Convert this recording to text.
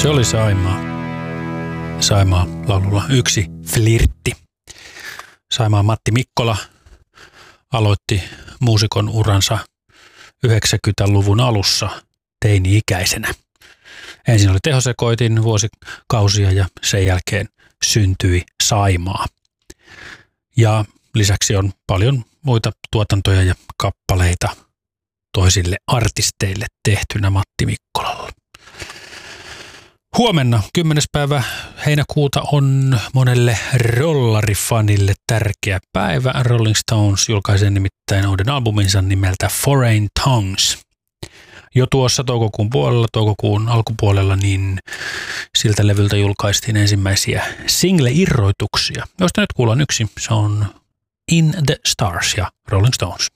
Se oli Saimaa laululla Yksi flirtti. Saimaa Matti Mikkola aloitti muusikon uransa 90-luvun alussa teini-ikäisenä. Ensin oli tehosekoitin vuosikausia ja sen jälkeen syntyi Saimaa. Ja lisäksi on paljon muita tuotantoja ja kappaleita toisille artisteille tehtynä Matti Mikkolalla. Huomenna 10. päivä heinäkuuta on monelle rollarifanille tärkeä päivä. Rolling Stones julkaisee nimittäin uuden albuminsa nimeltä Foreign Tongues. Jo tuossa toukokuun alkupuolella, niin siltä levyltä julkaistiin ensimmäisiä single-irroituksia, joista nyt kuullaan yksi. Se on In the Stars ja Rolling Stones.